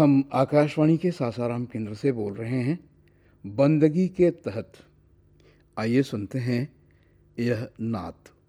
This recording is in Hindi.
हम आकाशवाणी के सासाराम केंद्र से बोल रहे हैं बंदगी के तहत। आइए सुनते हैं यह नात।